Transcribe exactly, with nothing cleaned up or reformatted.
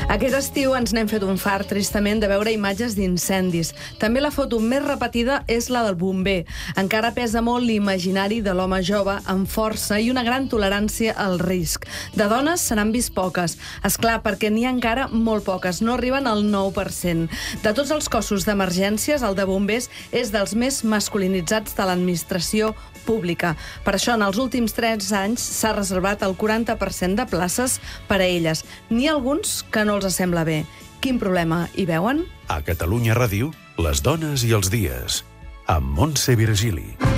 Aquest estiu ens n'hem fet un fart, tristament, de veure imatges d'incendis. També la foto més repetida és la del bomber. Encara pesa molt l'imaginari de l'home jove, amb força i una gran tolerància al risc. De dones se n'han vist poques. Esclar, perquè n'hi ha encara molt poques, no arriben al nou per cent. De tots els cossos d'emergències, el de bombers és dels més masculinitzats de l'administració pública. Per això, en els últims tres anys s'ha reservat el quaranta per cent de places per a elles. N'hi ha alguns que no els sembla bé. Quin problema hi veuen? A Catalunya Ràdio, les dones i els dies, amb Montse Virgili.